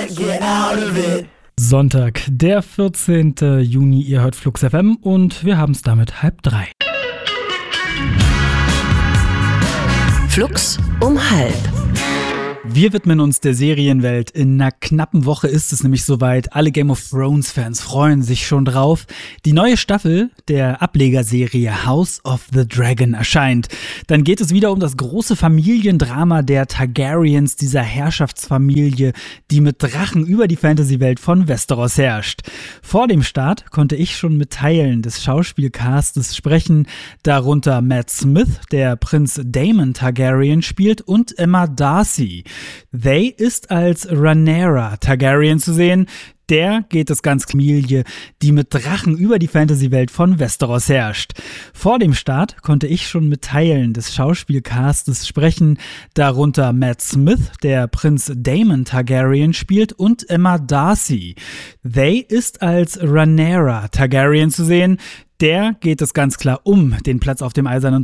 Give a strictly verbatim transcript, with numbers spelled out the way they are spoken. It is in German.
can't get out of it. Sonntag, der vierzehnten Juni, ihr hört Flux F M und wir haben es damit halb drei. Flux um halb. Wir widmen uns der Serienwelt. In einer knappen Woche ist es nämlich soweit. Alle Game of Thrones-Fans freuen sich schon drauf. Die neue Staffel der Ablegerserie House of the Dragon erscheint. Dann geht es wieder um das große Familiendrama der Targaryens, dieser Herrschaftsfamilie, die mit Drachen über die Fantasy-Welt von Westeros herrscht. Vor dem Start konnte ich schon mit Teilen des Schauspielcastes sprechen, darunter Matt Smith, der Prinz Daemon Targaryen spielt, und Emma Darcy. They ist als Rhaenyra Targaryen zu sehen. Der geht es ganz Familie, die mit Drachen über die Fantasy-Welt von Westeros herrscht. Vor dem Start konnte ich schon mit Teilen des Schauspielcastes sprechen, darunter Matt Smith, der Prinz Daemon Targaryen spielt, und Emma Darcy. They ist als Rhaenyra Targaryen zu sehen. Der geht es ganz klar um den Platz auf dem Eisernen